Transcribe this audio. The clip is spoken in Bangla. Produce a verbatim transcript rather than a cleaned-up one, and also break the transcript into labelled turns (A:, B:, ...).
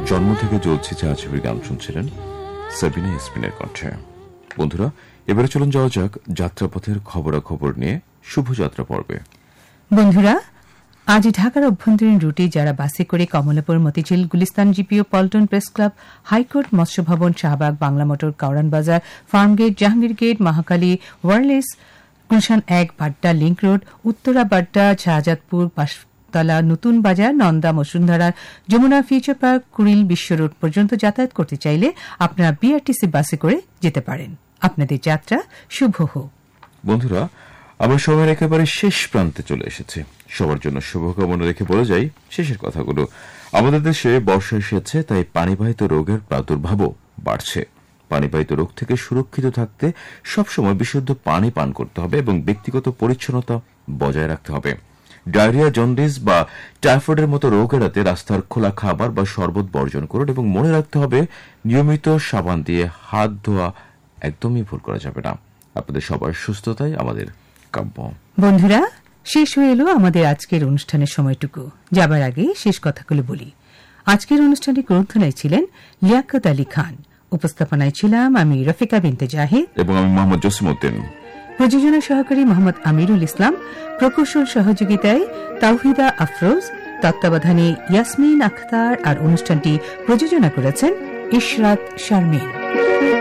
A: জন্ম থেকে জ্বলছে চা ছবির গান শুনছিলেন সাবিনা ইয়াসমিনের কণ্ঠে। বন্ধুরা, এবারে চলুন যাওয়া যাক যাত্রাপথের খবরাখবর নিয়ে শুভযাত্রা পর্বে।
B: বন্ধুরা, আজ ঢাকার অভ্যন্তরীণ রুটে যারা বাসে করে Kamalapur, Motijheel, Gulistan, GPU, Paltan press club, high court, মৎস্য ভবন, শাহবাগ, বাংলা মোটর, কাউরান বাজার, ফার্মগেট, জাহাঙ্গীর গেট, মহাখালী, ওয়ারলেস, গুলশান এক, বাড্ডা, লিংক রোড, উত্তরা, বাড্ডা, শাহজাদপুর, পাঁচতলা, নতুন বাজার, নন্দা, বসুন্ধরা, যমুনা, ফিউচার পার্ক, কুড়িল, বিশ্ব রোড পর্যন্ত যাতায়াত করতে চাইলে আপনারা বিআরটিসি বাসে করে যেতে পারেন। আপনাদের যাত্রা শুভ হোক।
A: বন্ধুরা, আমরা সময়ের একেবারে শেষ প্রান্তে চলে এসেছি। সবার জন্য শুভকামনা রেখে বলে যাই শেষের কথাগুলো। আমাদের দেশে বর্ষা এসেছে, তাই পানিবাহিত রোগের প্রাদুর্ভাবও বাড়ছে। পানিবাহিত রোগ থেকে সুরক্ষিত থাকতে সবসময় বিশুদ্ধ পানি পান করতে হবে এবং ব্যক্তিগত পরিচ্ছন্নতা বজায় রাখতে হবে। ডায়রিয়া, জন্ডিস বা টাইফয়েডের মতো রোগ এড়াতে রাস্তার খোলা খাবার বা শরবত বর্জন করুন এবং মনে রাখতে হবে নিয়মিত সাবান দিয়ে হাত ধোয়া একদমই ভুল করা যাবে না। আপনাদের সবার সুস্থতাই আমাদের কাম্য।
B: বন্ধুরা, শেষ হয়ে এলো আমাদের আজকের অনুষ্ঠানের সময়টুকু। যাবার আগে শেষ কথাগুলো বলি। আজকের অনুষ্ঠানে গ্রন্থনায় ছিলেন লিয়াকত আলী খান, উপস্থাপনায় ছিলাম আমি রফিকা বিনতে জাহিদ
A: এবং আমি মোহাম্মদ জসিমউদ্দিন।
B: প্রযোজনা সহকারী মোহাম্মদ আমিরুল ইসলাম, প্রকৌশল সহযোগিতায় তাওহিদা আফরোজ, তত্ত্বাবধানে ইয়াসমিন আখতার, আর অনুষ্ঠানটি প্রযোজনা করেছেন ইশরাত শারমিন।